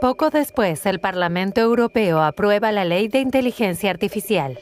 Poco después, el Parlamento Europeo aprueba la Ley de Inteligencia Artificial.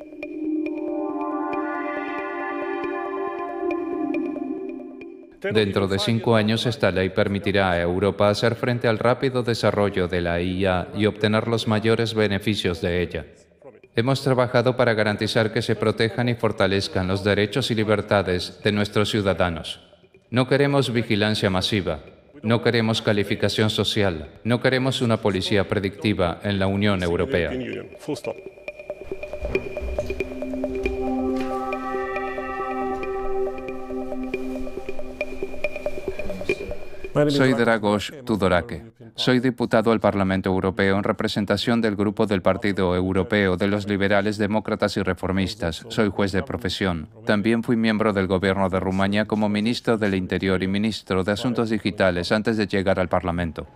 Dentro de 5 años, esta ley permitirá a Europa hacer frente al rápido desarrollo de la IA y obtener los mayores beneficios de ella. Hemos trabajado para garantizar que se protejan y fortalezcan los derechos y libertades de nuestros ciudadanos. No queremos vigilancia masiva, no queremos calificación social, no queremos una policía predictiva en la Unión Europea. Soy Dragoș Tudorache. Soy diputado al Parlamento Europeo en representación del Grupo del Partido Europeo de los Liberales, Demócratas y Reformistas. Soy juez de profesión. También fui miembro del Gobierno de Rumania como ministro del Interior y ministro de Asuntos Digitales antes de llegar al Parlamento.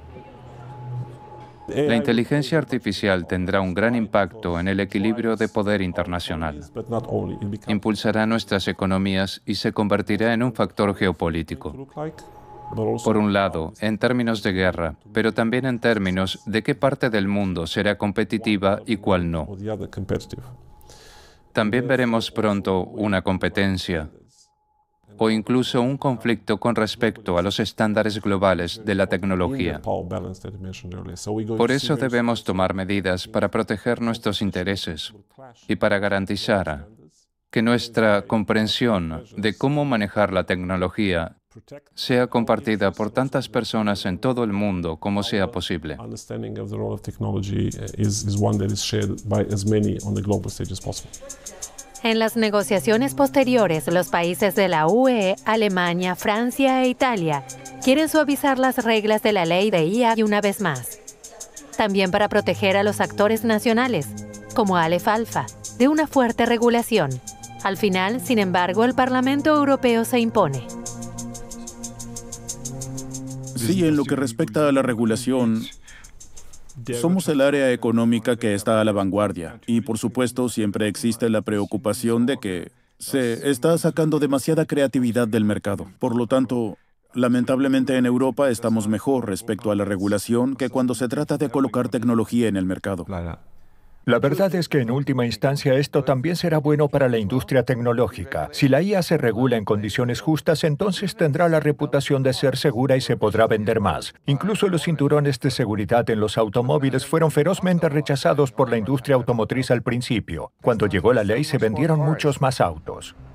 La inteligencia artificial tendrá un gran impacto en el equilibrio de poder internacional. Impulsará nuestras economías y se convertirá en un factor geopolítico. Por un lado, en términos de guerra, pero también en términos de qué parte del mundo será competitiva y cuál no. También veremos pronto una competencia o incluso un conflicto con respecto a los estándares globales de la tecnología. Por eso debemos tomar medidas para proteger nuestros intereses y para garantizar que nuestra comprensión de cómo manejar la tecnología sea compartida por tantas personas en todo el mundo como sea posible. En las negociaciones posteriores, los países de la UE, Alemania, Francia e Italia quieren suavizar las reglas de la ley de IA y una vez más. También para proteger a los actores nacionales, como Aleph Alpha, de una fuerte regulación. Al final, sin embargo, el Parlamento Europeo se impone. Sí, en lo que respecta a la regulación, somos el área económica que está a la vanguardia y, por supuesto, siempre existe la preocupación de que se está sacando demasiada creatividad del mercado. Por lo tanto, lamentablemente en Europa estamos mejor respecto a la regulación que cuando se trata de colocar tecnología en el mercado. La verdad es que en última instancia esto también será bueno para la industria tecnológica. Si la IA se regula en condiciones justas, entonces tendrá la reputación de ser segura y se podrá vender más. Incluso los cinturones de seguridad en los automóviles fueron ferozmente rechazados por la industria automotriz al principio. Cuando llegó la ley se vendieron muchos más autos.